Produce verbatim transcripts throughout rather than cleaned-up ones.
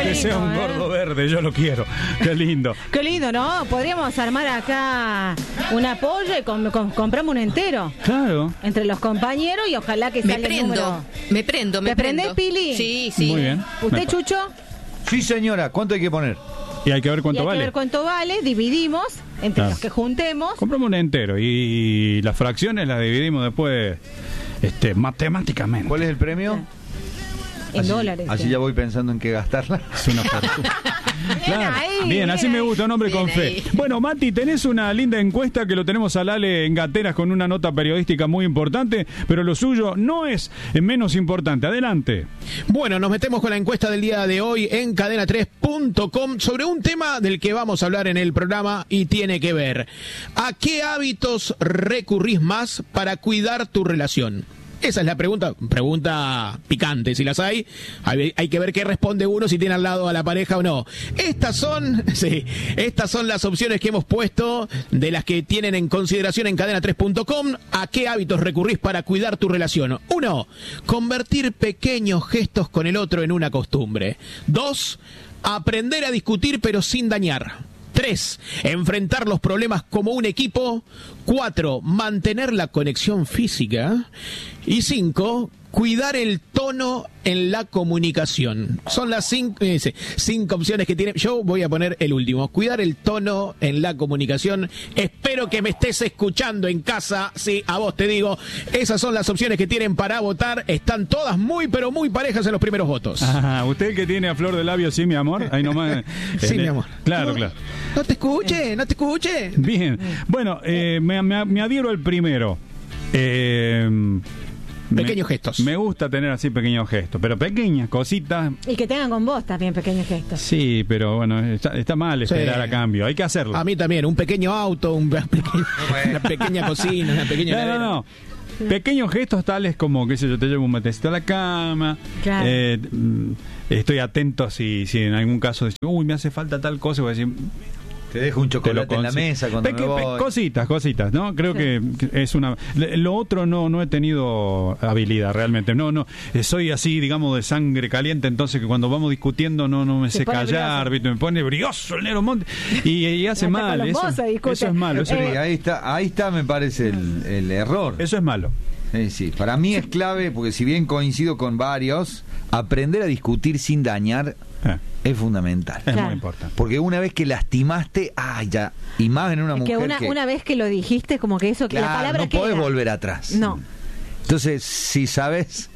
Aunque sea un ¿eh? gordo verde, yo lo quiero. Qué lindo. Qué lindo, ¿no? Podríamos armar acá una polla y com- com- compramos un entero. Claro. Entre los compañeros y ojalá que Me salga el prendo, número. me prendo, me ¿Te prendo. prendés, Pili? Sí, sí. Muy bien. ¿Usted, Me- Chucho? Sí, señora. ¿Cuánto hay que poner? Y hay que ver Y cuánto hay vale. que ver cuánto vale, dividimos entre Claro. los que juntemos. Compramos un entero y, y las fracciones las dividimos después este, matemáticamente. ¿Cuál es el premio? En Así- dólares. Así sí. ya voy pensando en qué gastarla. Es una fortuna. Claro. ahí, Bien, bien así me ahí. gusta, un hombre Bien con fe. ahí. Bueno, Mati, tenés una linda encuesta que lo tenemos al Ale en Gateras con una nota periodística muy importante, pero lo suyo no es menos importante. Adelante. Bueno, nos metemos con la encuesta del día de hoy en cadena tres punto com sobre un tema del que vamos a hablar en el programa y tiene que ver: ¿a qué hábitos recurrís más para cuidar tu relación? Esa es la pregunta, pregunta picante, si las hay. Hay, hay que ver qué responde uno, si tiene al lado a la pareja o no. Estas son, sí, estas son las opciones que hemos puesto de las que tienen en consideración en cadena tres punto com. ¿A qué hábitos recurrís para cuidar tu relación? Uno, convertir pequeños gestos con el otro en una costumbre. Dos, aprender a discutir pero sin dañar. Tres, enfrentar los problemas como un equipo. Cuatro, mantener la conexión física. Y cinco, cuidar el tono en la comunicación. Son las cinco, eh, sí, cinco opciones que tiene. Yo voy a poner el último. Cuidar el tono en la comunicación. Espero que me estés escuchando en casa. Sí, a vos te digo. Esas son las opciones que tienen para votar. Están todas muy, pero muy parejas en los primeros votos. Ah, usted que tiene a flor de labio, sí, mi amor. Ahí nomás. Sí, en mi el- amor. Claro, No, claro. No te escuche, no te escuche. Bien. Bueno, eh, me, me- me adhiero al primero. Eh, Pequeños me- gestos. Me gusta tener así pequeños gestos, pero pequeñas cositas. Y que tengan con vos también pequeños gestos. Sí, pero bueno, está, está mal esperar Sí. a cambio. Hay que hacerlo. A mí también, un pequeño auto, un pequeño- una pequeña cocina, una pequeña No, heladera. no, no. Pequeños gestos tales como, qué sé yo, te llevo un matecito a la cama. Claro. eh, mm, estoy atento si, si en algún caso, uy, me hace falta tal cosa, voy a decir, Te dejo un te lo chocolate en la consi- mesa cuando Peque- me pe- voy. Cositas, cositas, ¿no? Creo que que es una... le- Lo otro no no he tenido habilidad realmente. No, no. eh, Soy así, digamos, de sangre caliente, entonces que cuando vamos discutiendo no no me Se sé pone callar, brioso. ¿viste? Me pone brioso el negro Monte. Y, y hace Hasta con mal. los Eso, mozos discute. eso es malo. Eso, Sí, es, ahí está, ahí está me parece el, el error. eso es malo. Eh, sí, para mí es clave, porque si bien coincido con varios, aprender a discutir sin dañar Eh, es fundamental. es Claro. muy importante. Porque una vez que lastimaste, ah, ya, y más en una Es mujer que una, que, una vez que lo dijiste, como que eso, que la claro, palabra no queda. podés volver atrás. No. Entonces, si sabes,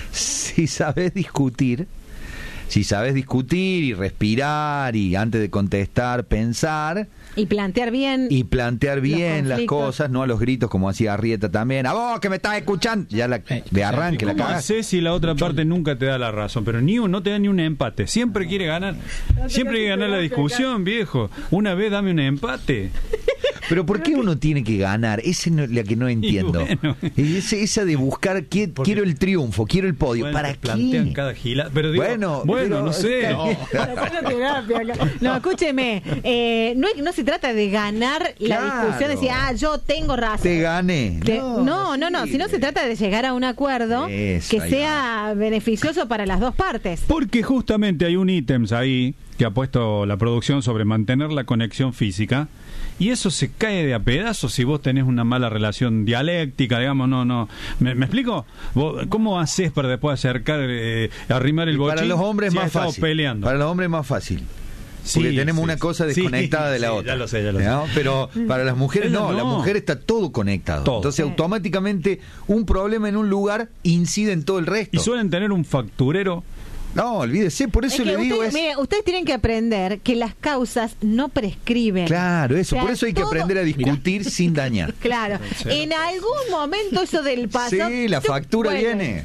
si sabes discutir, si sabes discutir y respirar y antes de contestar pensar Y plantear bien. y plantear bien las conflictos. cosas, no a los gritos como hacía Arrieta también, a vos que me estás escuchando, ya la, de arranque la ¿Cómo cagaste. haces si la otra parte nunca te da la razón? Pero ni un, no te da ni un empate. Siempre quiere ganar. Siempre quiere ganar la discusión, viejo. Una vez dame un empate. Pero ¿por qué uno tiene que ganar? Esa es la que no entiendo. bueno. Ese- esa de buscar, qui- Porque- quiero el triunfo, quiero el podio. Bueno, ¿Para te plantean qué? cada gila. Pero digo, Bueno, bueno, pero- no sé. Haciendo terapia acá. No, escúcheme, eh, no, no se trata de ganar la Claro. discusión, decir, ah, yo tengo razón. Te gané. Te- no, no, no, sí. sino se trata de llegar a un acuerdo Eso, que ahí sea beneficioso para las dos partes. Porque justamente hay un ítems ahí que ha puesto la producción sobre mantener la conexión física y eso se cae de a pedazos si vos tenés una mala relación dialéctica, digamos, no, no. ¿Me, me explico? ¿Vos, ¿Cómo haces para después acercar, eh, arrimar el Y bochín? para los hombres es si has más estado fácil. peleando? Para los hombres es más fácil. Porque Sí, tenemos sí, una cosa sí, desconectada de la sí, otra. ya lo sé, ya lo sé. ¿No? Pero para las mujeres Ella no, la no. mujer está todo conectado. Todo. Entonces Sí. automáticamente un problema en un lugar incide en todo el resto. Y suelen tener un facturero. No, olvídese, por eso Es que le digo ustedes, es... mire, ustedes tienen que aprender que las causas no prescriben. Claro, eso, O sea, por eso hay que todo- aprender a discutir sin dañar. Claro, en algún momento eso del pasado. Sí, la factura Bueno, viene.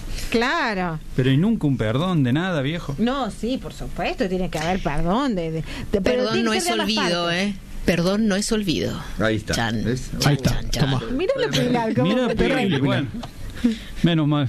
Claro. Pero y nunca un perdón de nada, viejo. No, sí, por supuesto, tiene que haber perdón. De, de- de- pero Perdón tiene no que es ser de ambas olvido, partes. ¿eh? Perdón no es olvido. Ahí está. Chan. ¿Ves? Chan, Ahí está, chan, chan. toma. Mira la Pilar, cómo Mira, te Pili, reí. bueno. Menos mal.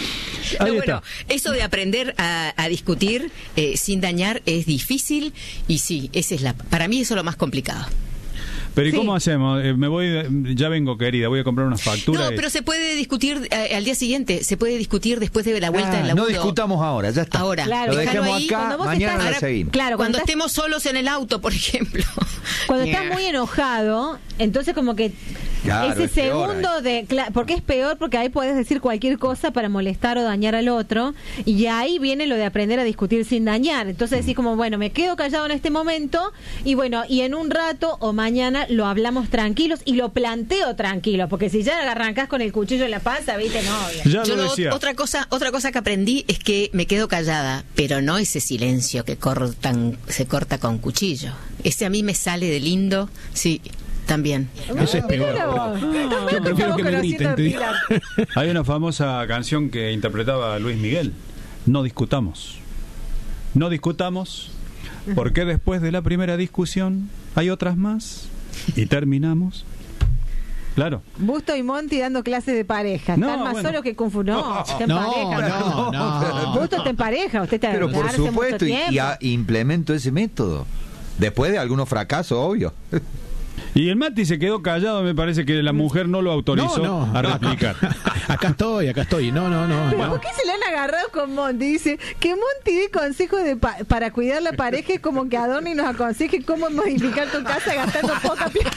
No, Ahí bueno, está. eso de aprender a, a discutir eh, sin dañar es difícil y sí, esa es la, para mí eso es lo más complicado. Pero ¿y Sí. cómo hacemos? Eh, me voy, ya vengo, querida, voy a comprar una factura. No, y- pero se puede discutir eh, al día siguiente, se puede discutir después de la vuelta Ah, del laburo. no discutamos ahora, ya está. Ahora, Claro, Lo déjalo dejemos ahí. acá, Cuando vos mañana estás- la Ahora, seguimos. Claro, Cuando estás- estemos solos en el auto, por ejemplo. Cuando estás muy enojado, entonces como que Claro, ese es peor segundo ahí. de... cla- porque es peor, porque ahí puedes decir cualquier cosa para molestar o dañar al otro, y ahí viene lo de aprender a discutir sin dañar. Entonces decís como, bueno, me quedo callado en este momento, y bueno, y en un rato o mañana lo hablamos tranquilos, y lo planteo tranquilo, porque si ya arrancás con el cuchillo en la panza, viste, no, bien. Ya Yo lo lo- decía. otra cosa, otra cosa que aprendí es que me quedo callada, pero no ese silencio que cortan, se corta con cuchillo. Ese a mí me sale de lindo, sí, también. Eso es peor. Mira vos. También Yo prefiero que me estamos griten, te digo. conociendo a Pilar. Hay una famosa canción que interpretaba Luis Miguel. No discutamos. No discutamos, porque después de la primera discusión hay otras más y terminamos. Claro. Busto y Monty dando clases de pareja. No, Están más bueno. solos que Kung Fu. No, está en No, pareja. no, no. Busto está en pareja. Usted está Pero en por hace mucho supuesto, y, y tiempo. a- implemento ese método. Después de algunos fracasos, obvio. Y el Mati se quedó callado, me parece que la mujer no lo autorizó No, no, a no. replicar. Acá estoy, acá estoy. No, no, no. Pero no. ¿por qué se le han agarrado con Monty? Dice que Monty dé consejos de pa- para cuidar la pareja, es como que Adorni nos aconseje cómo modificar tu casa gastando poca plata.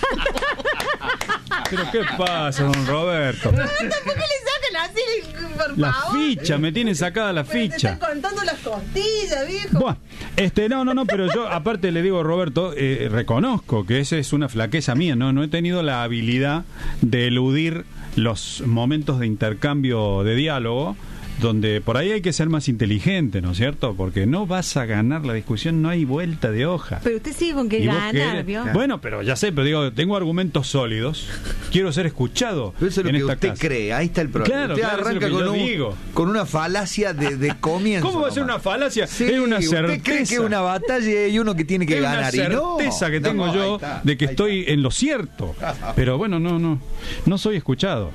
Pero ¿qué pasa, don Roberto? ¿Por qué le sacan así, por La favor? ficha, me tienen sacada la Pero te ficha. están contando las costillas, viejo. Buah, este, no, no, no, pero yo aparte le digo, Roberto, eh, reconozco que esa es una flaqueza mía, no, no he tenido la habilidad de eludir los momentos de intercambio de diálogo, donde por ahí hay que ser más inteligente, ¿no es cierto? Porque no vas a ganar la discusión, no hay vuelta de hoja. Pero usted sigue con que ¿Y vos ganar, querés? ¿vio? Bueno, pero ya sé, pero digo, tengo argumentos sólidos, quiero ser escuchado Pero eso es lo en que esta usted casa. cree, ahí está el problema. Claro, usted claro, eso es arranca lo que con, yo un- digo. con una falacia de, de comienzo. ¿Cómo va a ser nomás. una falacia? Sí, es una usted certeza. cree que es una batalla y hay uno que tiene que Es ganar. una y no. certeza que tengo No, ahí yo está, de que ahí estoy en lo cierto. Pero bueno, no, no, no soy escuchado.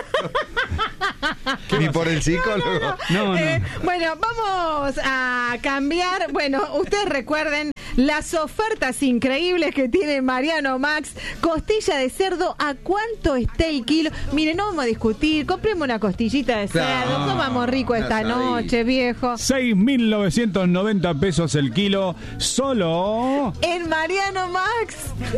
está. Ni por el psicólogo. No, no. Eh, bueno, vamos a cambiar. Bueno, ustedes recuerden las ofertas increíbles que tiene Mariano Max. Costilla de cerdo, ¿a cuánto está el kilo? Miren, no vamos a discutir. Compremos una costillita de Claro, cerdo. Comamos rico una esta asadita. noche, viejo. seis mil novecientos noventa pesos el kilo, solo. En Mariano Max.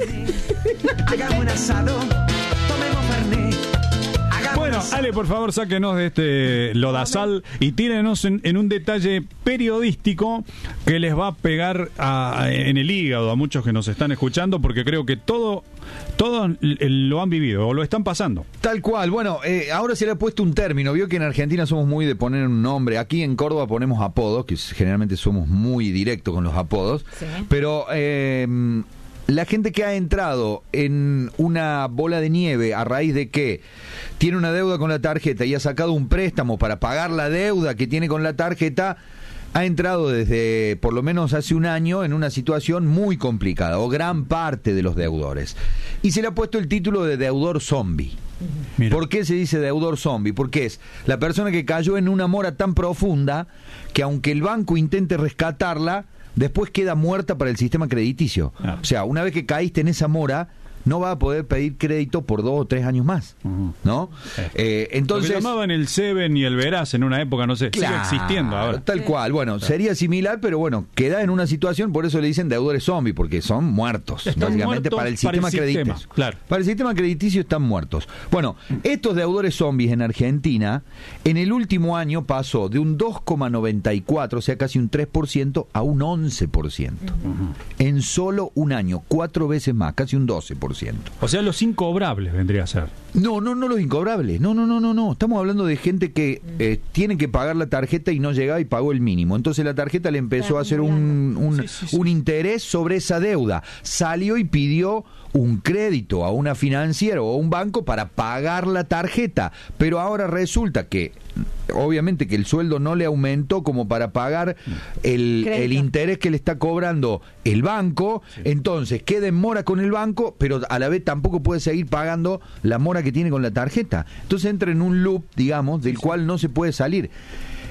Hagamos un asado, tomemos fernet. Hagamos Bueno, un asado. Ale, por favor, sáquenos de este lodazal y tírenos en, en un detalle periodístico que les va a pegar a- en el hígado a muchos que nos están escuchando, porque creo que todo, todos lo han vivido o lo están pasando. Tal cual. Bueno, eh, ahora se le ha puesto un término. Vio que en Argentina somos muy de poner un nombre. Aquí en Córdoba ponemos apodos, que s- generalmente somos muy directos con los apodos. Sí. Pero eh, la gente que ha entrado en una bola de nieve a raíz de que tiene una deuda con la tarjeta y ha sacado un préstamo para pagar la deuda que tiene con la tarjeta, ha entrado desde por lo menos hace un año en una situación muy complicada, o gran parte de los deudores. Y se le ha puesto el título de deudor zombie. Mira. ¿Por qué se dice deudor zombie? Porque es la persona que cayó en una mora tan profunda que aunque el banco intente rescatarla, después queda muerta para el sistema crediticio. Claro. O sea, una vez que caíste en esa mora, no va a poder pedir crédito por dos o tres años más, Ujú. ¿no? Sí. Eh, Lo entonces... que llamaban el Seven y el Veraz en una época, no sé, Claro, sigue existiendo ahora. Tal cual. Bueno, sería similar, pero bueno, queda en una situación, por eso le dicen deudores zombie, porque son muertos, Están básicamente muertos para el para el sistema sistema, crediticio. claro. Para el sistema crediticio están muertos. Bueno, estos deudores zombies en Argentina, en el último año pasó de un dos coma noventa y cuatro, o sea, casi un tres por ciento, a un once por ciento. En solo un año, cuatro veces más, casi un doce por ciento. O sea, los incobrables vendría a ser. No, no, no los incobrables. No, no, no, no, no. Estamos hablando de gente que eh, tiene que pagar la tarjeta y no llegaba y pagó el mínimo. Entonces la tarjeta le empezó a hacer un, un, Sí, sí, sí. un interés sobre esa deuda. Salió y pidió un crédito a una financiera o a un banco para pagar la tarjeta. Pero ahora resulta que, obviamente, que el sueldo no le aumentó como para pagar el, Crédito. el interés que le está cobrando el banco. Entonces queda en mora con el banco, pero a la vez tampoco puede seguir pagando la mora que tiene con la tarjeta. Entonces entra en un loop, digamos, del cual no se puede salir.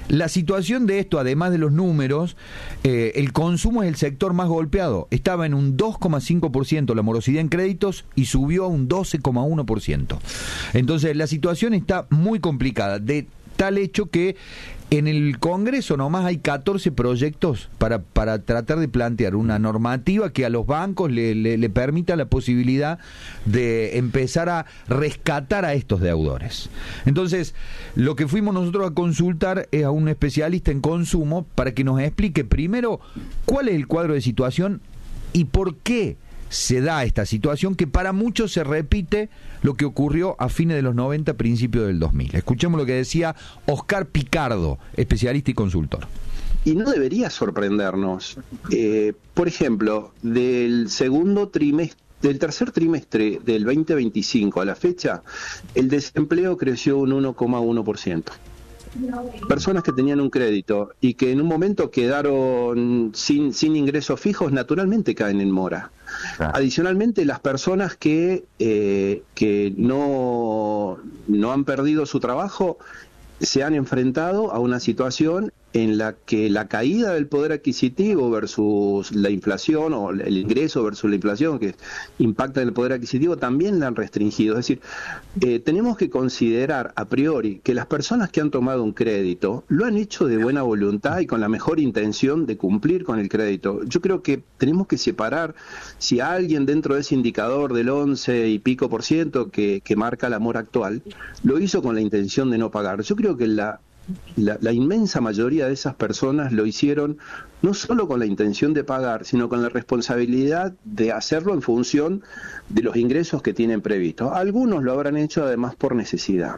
La situación de esto, además de los números, eh, el consumo es el sector más golpeado. Estaba en un dos coma cinco por ciento la morosidad en créditos y subió a un doce coma uno por ciento. Entonces la situación está muy complicada, de tal hecho que en el Congreso nomás hay catorce proyectos para, para tratar de plantear una normativa que a los bancos le, le, le permita la posibilidad de empezar a rescatar a estos deudores. Entonces, lo que fuimos nosotros a consultar es a un especialista en consumo para que nos explique primero cuál es el cuadro de situación y por qué se da esta situación que para muchos se repite lo que ocurrió a fines de los noventa, principios del dos mil. Escuchemos lo que decía Oscar Picardo, especialista y consultor. Y no debería sorprendernos. Eh, por ejemplo, del segundo trimestre, del tercer trimestre del veinte veinticinco a la fecha, el desempleo creció un uno coma uno por ciento. Personas que tenían un crédito y que en un momento quedaron sin, sin ingresos fijos, naturalmente caen en mora. Claro. Adicionalmente, las personas que, eh, que no, no han perdido su trabajo se han enfrentado a una situación en la que la caída del poder adquisitivo versus la inflación, o el ingreso versus la inflación que impacta en el poder adquisitivo, también la han restringido. Es decir, eh, tenemos que considerar a priori que las personas que han tomado un crédito lo han hecho de buena voluntad y con la mejor intención de cumplir con el crédito. Yo creo que tenemos que separar si alguien dentro de ese indicador del once y pico por ciento que, que marca la mora actual, lo hizo con la intención de no pagar. Yo creo que la La, la inmensa mayoría de esas personas lo hicieron no solo con la intención de pagar, sino con la responsabilidad de hacerlo en función de los ingresos que tienen previstos. Algunos lo habrán hecho además por necesidad.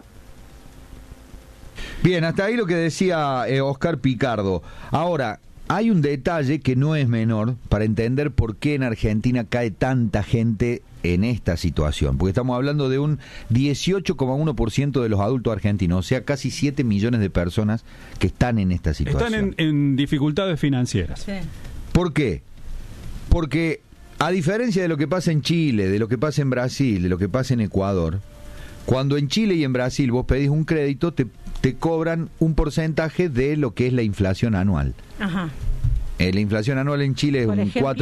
Bien, hasta ahí lo que decía eh, Oscar Picardo. Ahora, hay un detalle que no es menor para entender por qué en Argentina cae tanta gente en esta situación, porque estamos hablando de un dieciocho coma uno por ciento de los adultos argentinos, o sea, casi siete millones de personas que están en esta situación. Están en, en dificultades financieras. Sí. ¿Por qué? Porque a diferencia de lo que pasa en Chile, de lo que pasa en Brasil, de lo que pasa en Ecuador, cuando en Chile y en Brasil vos pedís un crédito, te, te cobran un porcentaje de lo que es la inflación anual. Ajá. Eh, la inflación anual en Chile es Por un ejemplo, cuatro